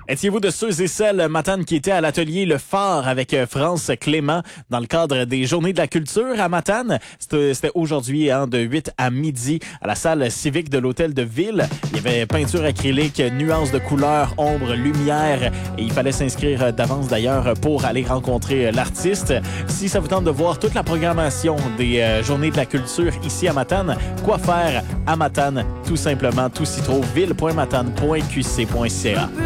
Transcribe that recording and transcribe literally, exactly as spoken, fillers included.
Étiez-vous de ceux et celles, Matane, qui étaient à l'atelier Le Phare avec France Clément dans le cadre des Journées de la culture à Matane? C'était, c'était aujourd'hui hein, de huit à midi à la salle civique de l'Hôtel de Ville. Il y avait peinture acrylique, nuances de couleurs, ombre, lumière et il fallait s'inscrire d'avance d'ailleurs pour aller rencontrer l'artiste. Si ça vous tente de voir toute la programmation des euh, Journées de la culture ici à Matane, quoi faire à Matane? Tout simplement, tout s'y trouve, ville point matane point q c point c a.